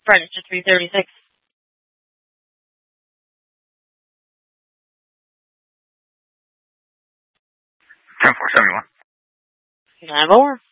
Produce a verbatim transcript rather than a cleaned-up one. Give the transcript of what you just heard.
Register three thirty-six. ten four seventy-one. nine more.